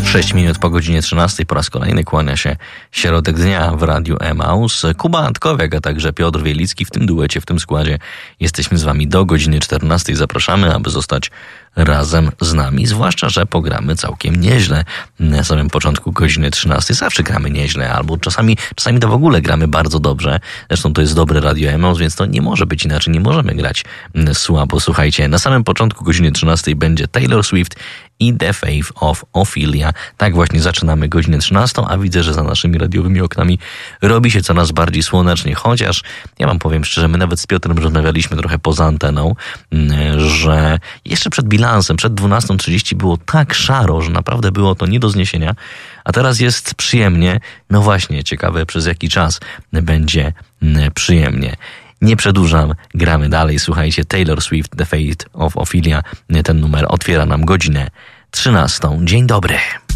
6 minut po godzinie 13 po raz kolejny kłania się środek dnia w Radiu Emaus. Kuba Antkowiak, a także Piotr Wielicki w tym duecie, w tym składzie. Jesteśmy z wami do godziny 14. Zapraszamy, aby zostać razem z nami. Zwłaszcza, że pogramy całkiem nieźle. Na samym początku godziny 13 zawsze gramy nieźle, albo czasami to w ogóle gramy bardzo dobrze. Zresztą to jest dobre Radio Emaus, więc to nie może być inaczej. Nie możemy grać słabo. Słuchajcie, na samym początku godziny 13 będzie Taylor Swift i The Faith of Ophelia. Tak właśnie zaczynamy godzinę 13, a widzę, że za naszymi radiowymi oknami robi się coraz bardziej słonecznie, chociaż ja wam powiem szczerze, my nawet z Piotrem rozmawialiśmy trochę poza anteną, że jeszcze przed bilansem, przed 12:30 było tak szaro, że naprawdę było to nie do zniesienia, a teraz jest przyjemnie. No właśnie, ciekawe przez jaki czas będzie przyjemnie. Nie przedłużam, gramy dalej. Słuchajcie, Taylor Swift, The Fate of Ophelia. Ten numer otwiera nam godzinę 13. Dzień dobry.